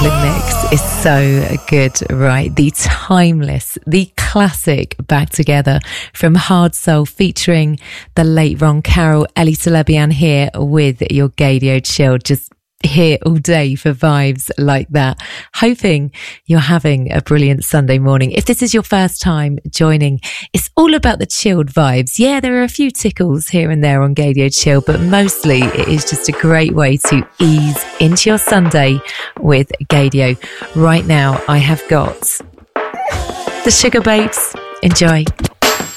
opening mix is so good, right? The timeless, the classic Back Together from Hard Soul featuring the late Ron Carroll, Ellie Telebian here with your Gaydio Chill. Just here all day for vibes like that. Hoping you're having a brilliant Sunday morning. If this is your first time joining, it's all about the chilled vibes. Yeah, there are a few tickles here and there on Gaydio Chill, but mostly it is just a great way to ease into your Sunday with Gaydio. Right now, I have got the Sugar Babes. Enjoy.